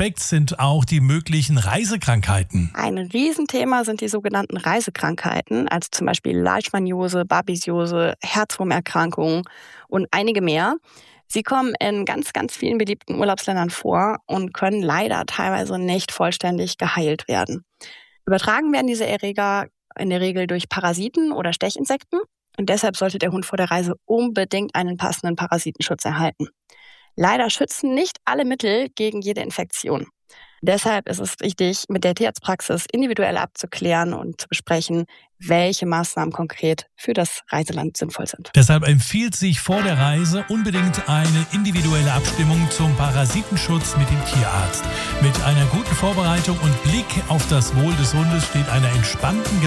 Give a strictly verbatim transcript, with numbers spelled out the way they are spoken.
Aspekt sind auch die möglichen Reisekrankheiten. Ein Riesenthema sind die sogenannten Reisekrankheiten, also zum Beispiel Leishmaniose, Babesiose, Herzwurmerkrankungen und einige mehr. Sie kommen in ganz, ganz vielen beliebten Urlaubsländern vor und können leider teilweise nicht vollständig geheilt werden. Übertragen werden diese Erreger in der Regel durch Parasiten oder Stechinsekten und deshalb sollte der Hund vor der Reise unbedingt einen passenden Parasitenschutz erhalten. Leider schützen nicht alle Mittel gegen jede Infektion. Deshalb ist es wichtig, mit der Tierarztpraxis individuell abzuklären und zu besprechen, welche Maßnahmen konkret für das Reiseland sinnvoll sind. Deshalb empfiehlt sich vor der Reise unbedingt eine individuelle Abstimmung zum Parasitenschutz mit dem Tierarzt. Mit einer guten Vorbereitung und Blick auf das Wohl des Hundes steht einer entspannten